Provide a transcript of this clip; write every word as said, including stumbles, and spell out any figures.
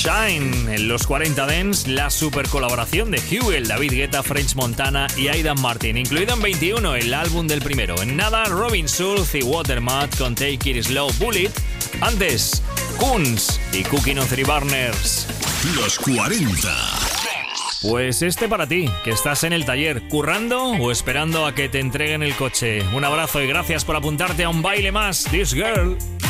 Shine en los cuarenta Dance, la super colaboración de Hewell, David Guetta, French Montana y Aidan Martin, incluido en veintiuno, el álbum del primero. En nada, Robin Schulz y Watermat con Take It Slow, Bullet. Antes, Kunz y Cooking on Three Burners. Los cuarenta. Pues este para ti, que estás en el taller, currando o esperando a que te entreguen el coche. Un abrazo y gracias por apuntarte a un baile más. This Girl.